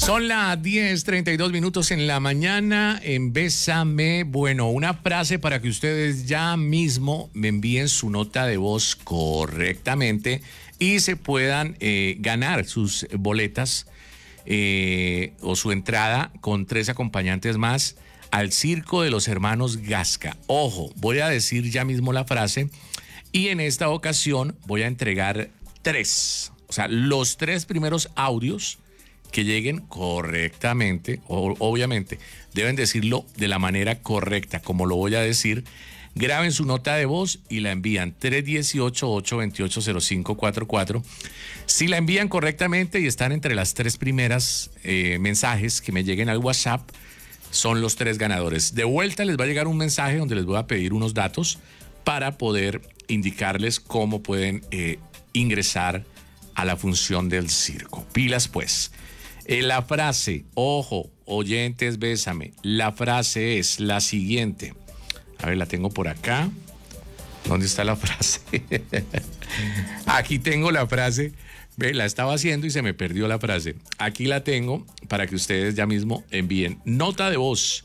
Son las 10:32 en la mañana en Bésame. Bueno, una frase para que ustedes ya mismo me envíen su nota de voz correctamente y se puedan ganar sus boletas o su entrada con 3 acompañantes más al Circo de los Hermanos Gasca. Ojo, voy a decir ya mismo la frase y en esta ocasión voy a entregar 3. O sea, los 3 primeros audios que lleguen correctamente, obviamente, deben decirlo de la manera correcta, como lo voy a decir. Graben su nota de voz y la envían 318-828-0544. Si la envían correctamente y están entre las 3 primeras mensajes que me lleguen al WhatsApp, son los 3 ganadores. De vuelta les va a llegar un mensaje donde les voy a pedir unos datos para poder indicarles cómo pueden ingresar a la función del circo. Pilas pues. La frase, ojo, oyentes, bésame. La frase es la siguiente. A ver, la tengo por acá. ¿Dónde está la frase? Aquí tengo la frase. Ve, la estaba haciendo y se me perdió la frase. Aquí la tengo para que ustedes ya mismo envíen nota de voz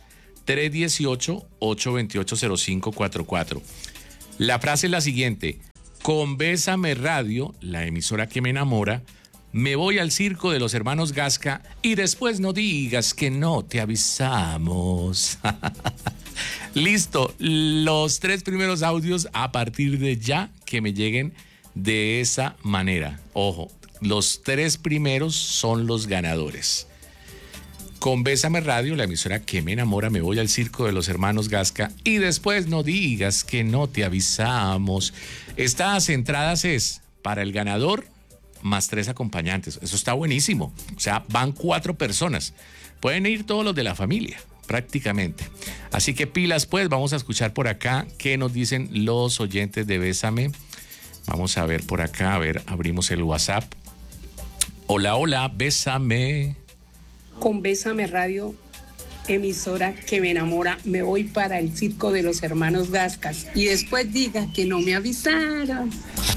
318-828-0544. La frase es la siguiente. Con Bésame Radio, la emisora que me enamora, me voy al Circo de los Hermanos Gasca y después no digas que no te avisamos. Listo, los 3 primeros audios a partir de ya que me lleguen de esa manera. Ojo, los 3 primeros son los ganadores. Con Bésame Radio, la emisora que me enamora, me voy al Circo de los Hermanos Gasca y después no digas que no te avisamos. Estas entradas es para el ganador más 3 acompañantes. Eso está buenísimo. O sea, van 4 personas. Pueden ir todos los de la familia, prácticamente. Así que pilas, pues, vamos a escuchar por acá qué nos dicen los oyentes de Bésame. Vamos a ver por acá, a ver, abrimos el WhatsApp. Hola, hola, Bésame. Con Bésame Radio, emisora que me enamora, me voy para el Circo de los Hermanos Gascas y después diga que no me avisaron.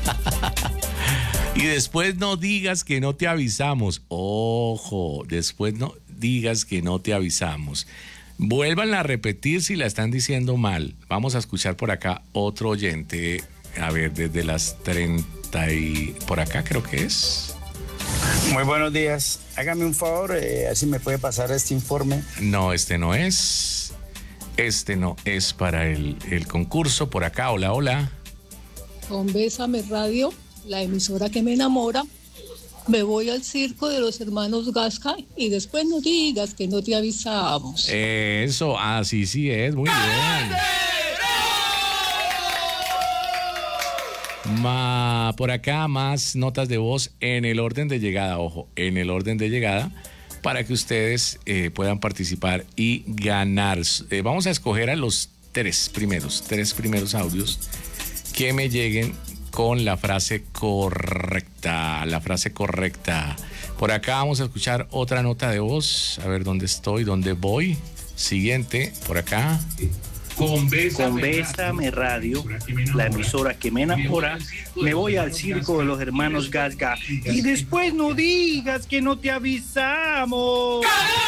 Y después no digas que no te avisamos. Ojo, después no digas que no te avisamos. Vuélvanla a repetir si la están diciendo mal. Vamos a escuchar por acá otro oyente. A ver, desde las 30 y... por acá creo que es. Muy buenos días. Hágame un favor, así me puede pasar este informe. No, este no es. Este no es para el concurso. Por acá, hola, hola. Con Bésame Radio, la emisora que me enamora, me voy al Circo de los Hermanos Gasca y después no digas que no te avisamos. Eso, así sí es, muy bien. Por acá más notas de voz en el orden de llegada, ojo, en el orden de llegada, para que ustedes puedan participar y ganar. Vamos a escoger a los 3 primeros audios que me lleguen con la frase correcta, Por acá vamos a escuchar otra nota de voz, a ver dónde estoy, dónde voy. Siguiente, por acá. Con Bésame Radio, la emisora que me enamora, me voy al Circo de los Hermanos Gasca y después no digas que no te avisamos.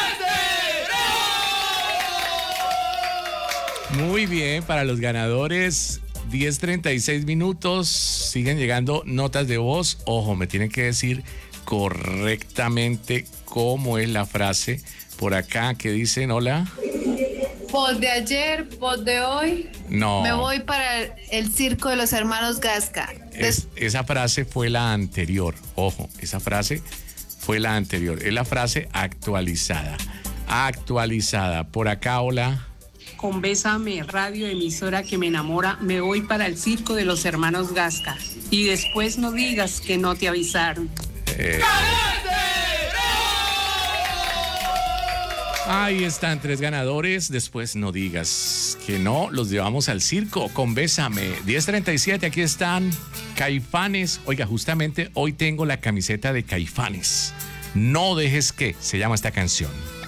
Muy bien, para los ganadores, 10:36. Siguen llegando notas de voz. Ojo, me tienen que decir correctamente cómo es la frase. Por acá, ¿qué dicen? Hola. Voz de ayer, voz de hoy. No. Me voy para el Circo de los Hermanos Gasca. Esa frase fue la anterior. Ojo, esa frase fue la anterior. Es la frase actualizada. Por acá, hola. Con Bésame Radio, emisora que me enamora, me voy para el Circo de los Hermanos Gasca y después no digas que no te avisaron. Ahí están 3 ganadores. Después no digas que no. Los llevamos al circo con Bésame. 10:37. Aquí están Caifanes. Oiga, justamente hoy tengo la camiseta de Caifanes. No dejes que se llama esta canción.